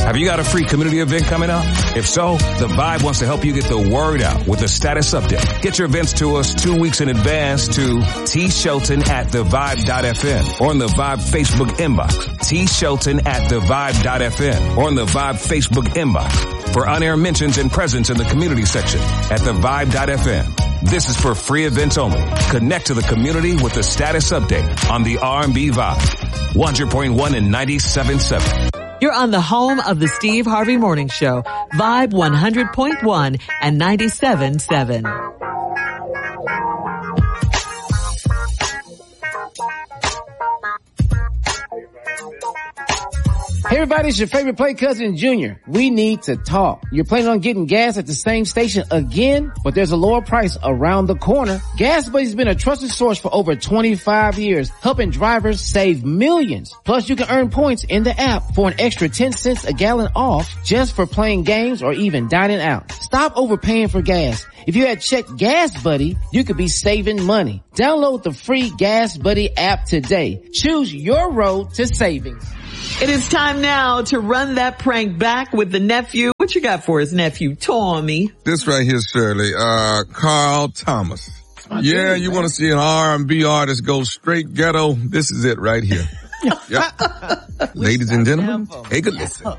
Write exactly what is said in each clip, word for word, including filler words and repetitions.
Have you got a free community event coming up? If so, The Vibe wants to help you get the word out with a status update. Get your events to us two weeks in advance to T Shelton at the vibe dot f m or on the Vibe Facebook inbox. T Shelton at the vibe dot f m or on the Vibe Facebook inbox for on-air mentions and presence in the community section at the vibe dot f m. This is for free events only. Connect to the community with the status update on the R and B Vibe. one hundred point one and ninety-seven point seven. You're on the home of the Steve Harvey Morning Show, Vibe one hundred point one and ninety-seven point seven. Hey everybody, it's your favorite play cousin Junior. We need to talk. You're planning on getting gas at the same station again, but there's a lower price around the corner. Gas Buddy's been a trusted source for over twenty-five years, helping drivers save millions. Plus you can earn points in the app for an extra ten cents a gallon off just for playing games or even dining out. Stop overpaying for gas. If you had checked Gas Buddy, you could be saving money. Download the free Gas Buddy app today. Choose your road to savings. It is time now to run that prank back with the nephew. What you got for us, nephew Tommy? This right here, Shirley, uh, Carl Thomas. Yeah, you want to see an R and B artist go straight ghetto? This is it right here. Yep. Ladies and gentlemen, take a listen.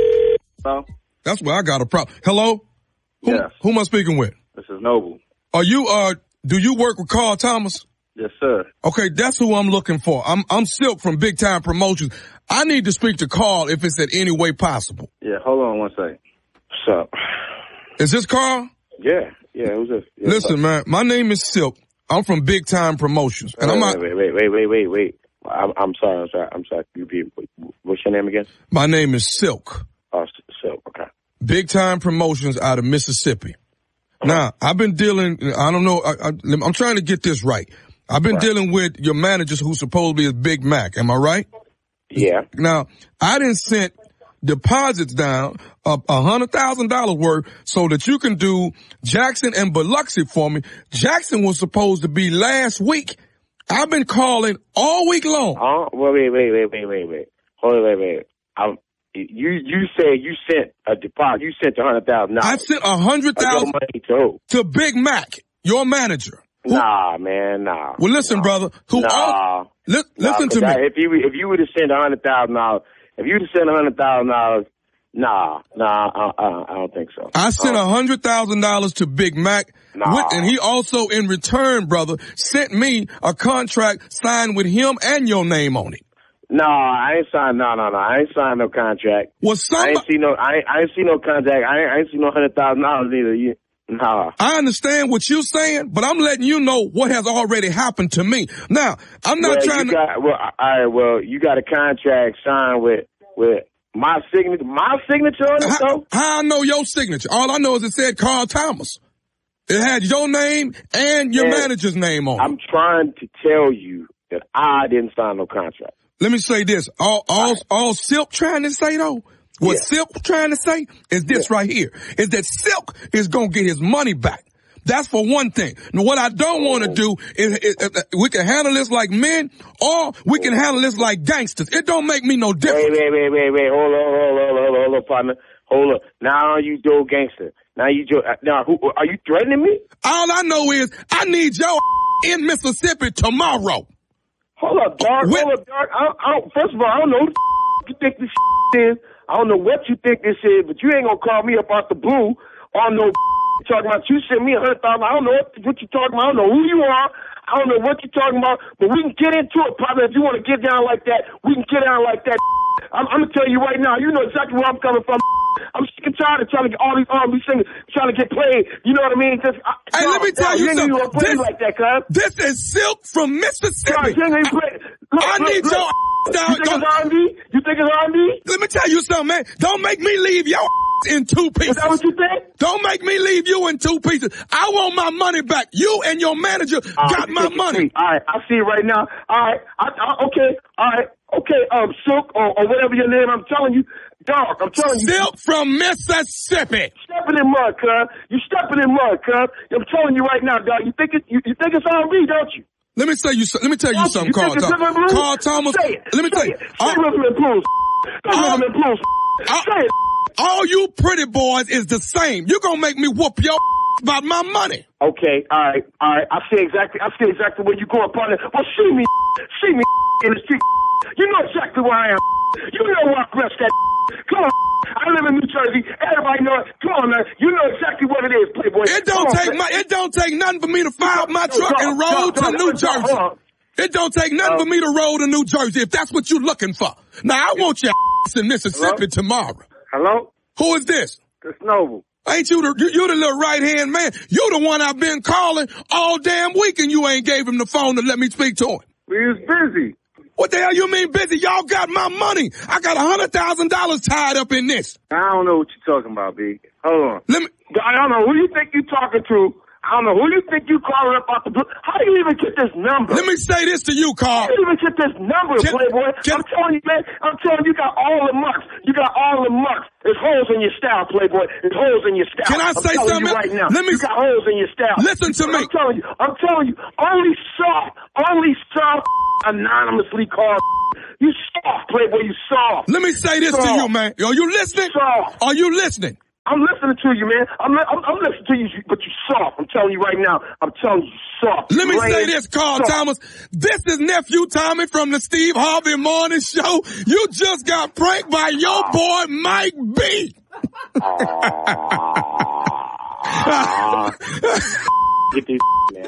Hello? That's where I got a problem. Hello? Who, Yes. Who am I speaking with? This is Noble. Are you, uh, do you work with Carl Thomas? Yes, sir. Okay, that's who I'm looking for. I'm, I'm Silk from Big Time Promotions. I need to speak to Carl if it's in any way possible. Yeah, hold on one second. What's up? Is this Carl? Yeah, yeah, who's this? Yeah, Listen, man, my name is Silk. I'm from Big Time Promotions. And wait, I'm wait, out. wait, wait, wait, wait, wait, wait. I'm, I'm sorry, I'm sorry, I'm sorry. You be, what's your name again? My name is Silk. Oh, Silk, okay. Big Time Promotions out of Mississippi. Uh-huh. Now, I've been dealing, I don't know, I, I, I'm trying to get this right. I've been right. dealing with your managers who supposedly is Big Mac. Am I right? Yeah. Now, I didn't send deposits down a uh, hundred thousand dollars worth so that you can do Jackson and Biloxi for me. Jackson was supposed to be last week. I've been calling all week long. Oh, uh, wait, wait, wait, wait, wait, wait. Hold on, wait, wait. I'm, you, you said you sent a deposit. You sent a hundred thousand dollars. I sent a hundred thousand to, to Big Mac, your manager. Who, nah, man, nah. Well, listen, nah. brother. Who? Nah. All, li- nah, listen to me. I, if you if you would have sent a hundred thousand dollars, if you would have sent a hundred thousand dollars, nah, nah, I, I, I don't think so. I sent a uh, hundred thousand dollars to Big Mac, nah. with, and he also, in return, brother, sent me a contract signed with him and your name on it. No, I ain't signed. No, no, no. I ain't signed no contract. Well, somebody, I ain't see no. I ain't, I ain't see no contract. I ain't, I ain't see no hundred thousand dollars either. You, Nah. I understand what you're saying, but I'm letting you know what has already happened to me. Now, I'm not well, trying you to. Got, well, all right. Well, you got a contract signed with with my signature. My signature on it, how, though. How I know your signature? All I know is it said Carl Thomas. It had your name and your and manager's name on it. I'm trying to tell you that I didn't sign no contract. Let me say this. All all right. all Silk trying to say though. What yeah. Silk trying to say is this yeah. right here, is that Silk is going to get his money back. That's for one thing. Now, what I don't want to do is, is, is we can handle this like men or we can handle this like gangsters. It don't make me no difference. Wait, wait, wait, wait, wait. Hold on, hold on, hold on, hold on, partner. Hold on. Now you do gangster. Now you do, now who, are you threatening me? All I know is I need your in Mississippi tomorrow. Hold up, dog. Hold up, dog. I, I, first of all, I don't know who the you think this is. I don't know what you think this is, but you ain't gonna call me up out the blue on no talking about you sent me a hundred thousand. I don't know what, what you talking about. I don't know who you are. I don't know what you're talking about, but we can get into it, partner. If you want to get down like that, we can get down like that. I'm, I'm gonna tell you right now. You know exactly where I'm coming from. I'm sick and tired of trying to get all these R and B singers trying to get played. You know what I mean? Just, I, hey, let me tell you, you something. This, like that, cuz. This is Silk from Mississippi. God, I, look, I look, need look. your down. You think it's R and B? You think it's R and B? Let me tell you something, man. Don't make me leave your in two pieces. Is that what you think? Don't make me leave you in two pieces. I want my money back. You and your manager all got right, my money. All right, I see it right now. All right, I, I, okay, all right, okay, um, Silk or, or whatever your name. I'm telling you, dog. I'm telling you. Silk from Mississippi. Stepping in mud, cuz. You stepping in mud, cuz. I'm telling you right now, dog. You think it? You, you think it's R and B, don't you? Let me tell you. Let me tell you something, you Carl Thomas. Carl Thomas. Say it. Let me Say tell you. It. Say Rhythm and Blues. Say Rhythm and Blues. Say it. All you pretty boys is the same. You gonna make me whoop your about my money. Okay, all right, all right. I see exactly, I see exactly where you going, partner. Well, see me, see me in the street. You know exactly where I am. You know where I rest that. Come on. I live in New Jersey. Everybody knows. Come on, man. You know exactly what it is, Playboy. It don't on, take man. my. It don't take nothing for me to fire up my No, truck no, and roll no, to no, New no, Jersey. no, It don't take nothing uh, for me to roll to New Jersey if that's what you're looking for. Now I want your ass in Mississippi Hello? tomorrow. Hello? Who is this? It's Noble. Ain't you the you, you the little right hand man? You the one I've been calling all damn week and you ain't gave him the phone to let me speak to him. We was busy. What the hell you mean busy? Y'all got my money. I got a hundred thousand dollars tied up in this. I don't know what you're talking about, B. Hold on. Let me. I don't know who you think you're talking to. I don't know who you think you calling up out the blue. How do you even get this number? Let me say this to you, Carl. How do you even get this number, Can- Playboy? can- I'm telling you, man. I'm telling you, you got all the marks. You got all the marks. There's holes in your style, Playboy. There's holes in your style. Can I I'm say telling something? You right now. Let me- You got holes in your style. Listen to me. I'm telling you. I'm telling you. Only soft. Only soft. Anonymously called. You soft, Playboy. You soft. Let me say this to Soft. you, man. Are you listening? Soft. Are you listening? I'm listening to you, man. I'm, I'm, I'm listening to you, but you soft. I'm telling you right now. I'm telling you, soft. Let me Lame, say this, Carl soft. Thomas. This is Nephew Tommy from the Steve Harvey Morning Show. You just got pranked by your boy Mike B. Get these, man.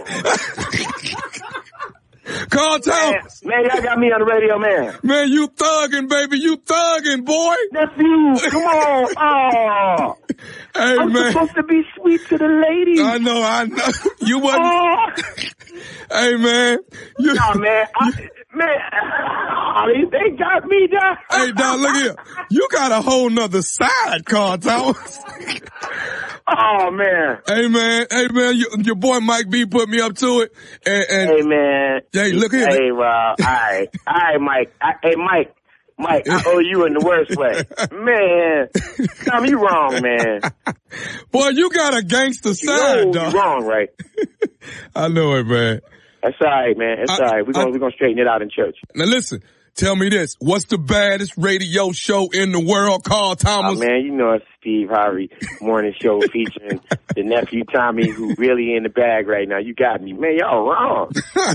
Carl Thomas. Man, y'all got me on the radio, man. Man, you thugging, baby. You thugging, boy. Nephew, come on. Oh. Hey, I'm man. supposed to be sweet to the ladies. I know, I know. You wasn't. Oh. Hey, man. You, Nah, man. I, man, oh, they, they got me down. Hey, Don, look here. You got a whole nother side, Carl Thomas. Oh, man. Hey, man. Hey, man. You, your boy Mike B put me up to it. And, and Hey, man. Hey, look here. Hey, well, all right. All right, Mike. I, hey, Mike. Mike, I owe you in the worst way. Man. Tom, you wrong, man. Boy, you got a gangster You side, know dog. you wrong, right? I know it, man. That's all right, man. That's I- all right. We're going I- we're gonna straighten it out in church. Now listen, tell me this. What's the baddest radio show in the world, Carl Oh, Thomas? man, you know it's Steve Harvey morning show featuring the nephew Tommy, who really in the bag right now. You got me. Man, y'all wrong.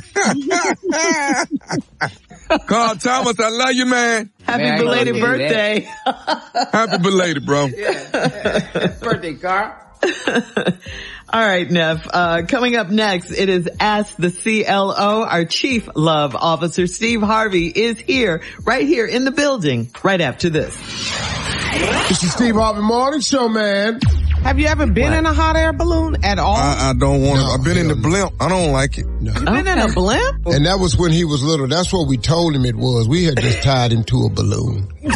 Carl Thomas, I love you, man. Happy Man, I ain't gonna belated do that. birthday. Happy belated, bro. Birthday, Carl. All right, Neff. Uh, coming up next, it is Ask the C L O. Our Chief Love Officer, Steve Harvey, is here, right here in the building, right after this. It's the Steve Harvey Morning Show, man. Have you ever been in a hot air balloon at all? I, I don't want to. No, I've been in the hell no. blimp. I don't like it. No. You been in a blimp? And that was when he was little. That's what we told him it was. We had just tied him to a balloon. Silver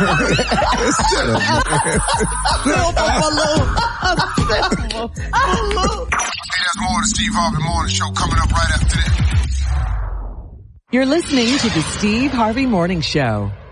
balloon. A silver balloon. Hey, there's more of the Steve Harvey Morning Show coming up right after this. You're listening to the Steve Harvey Morning Show.